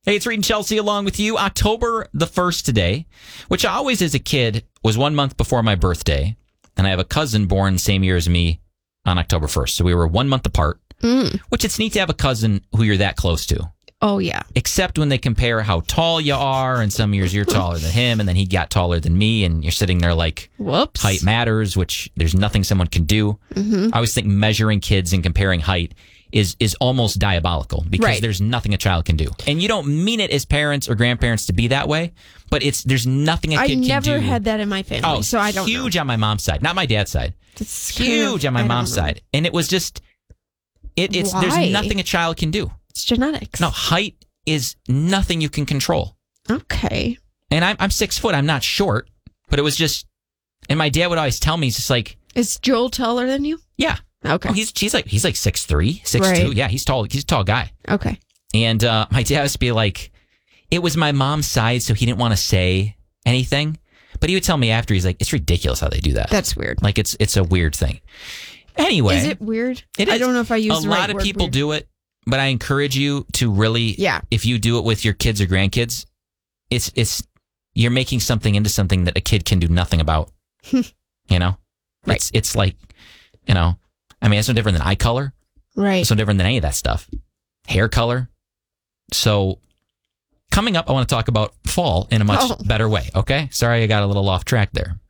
Hey, it's Reed and Chelsea along with you. October the 1st today, which I always as a kid was 1 month before my birthday. And I have a cousin born same year as me on October 1st. So we were 1 month apart, which it's neat to have a cousin who you're that close to. Oh, yeah. Except when they compare how tall you are, and some years you're taller than him, and then he got taller than me, and you're sitting there like, whoops, height matters, which there's nothing someone can do. I always think measuring kids and comparing height is almost diabolical because there's nothing a child can do. And you don't mean it as parents or grandparents to be that way, but there's nothing a kid can do. I never had that in my family, so I don't know. Huge on my mom's side, not my dad's side. It's huge on my mom's side. And it was just, there's nothing a child can do. It's genetics. No, height is nothing you can control. Okay. And I'm 6 foot. I'm not short, but it was just, and my dad would always tell me, he's just like, is Joel taller than you? Yeah. Okay. Oh, he's like 6'3", 6'2". Yeah, he's tall. He's a tall guy. Okay. And my dad used to be like, it was my mom's side, so he didn't want to say anything. But he would tell me after, he's like, it's ridiculous how they do that. That's weird. Like, it's a weird thing. Anyway. Is it weird? It is. I don't know if I use the right word. A lot of people do it, but I encourage you to really, if you do it with your kids or grandkids, it's you're making something into something that a kid can do nothing about. You know? Right. It's like, you know, I mean, it's no different than eye color. Right. It's no different than any of that stuff. Hair color. So coming up, I want to talk about fall in a much better way. Okay. Sorry, I got a little off track there.